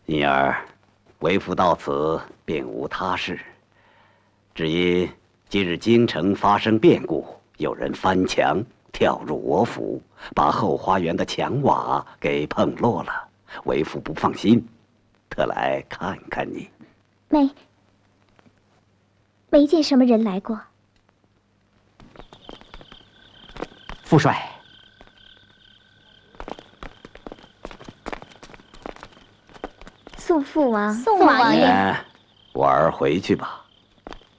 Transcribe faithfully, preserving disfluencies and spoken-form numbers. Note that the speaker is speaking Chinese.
因而，为父到此并无他事，只因今日京城发生变故，有人翻墙跳入我府，把后花园的墙瓦给碰落了。为父不放心，特来看看你。 没，没见什么人来过。 父帅。 宋父王， 宋王爷， 我儿回去吧。